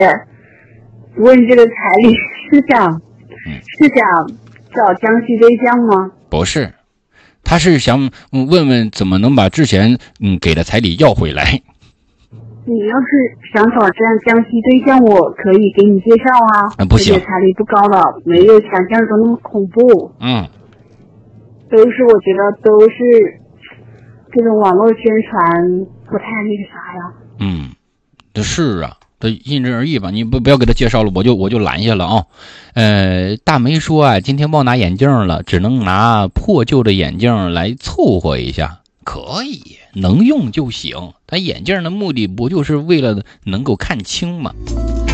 问这个彩礼是想找江西对象吗？ 不是，他是想问问怎么能把之前给的彩礼要回来。 你要是想找这样江西对象，我可以给你介绍啊。 不行， 而且彩礼不高了，没有想象中那么恐怖。我觉得都是这种网络宣传不太那个啥呀。 这是啊，这因人而异吧。你不要给他介绍了，我就拦下了啊。大梅说啊，今天忘拿眼镜了，只能拿破旧的眼镜来凑合一下。可以，能用就行。他眼镜的目的不就是为了能够看清吗？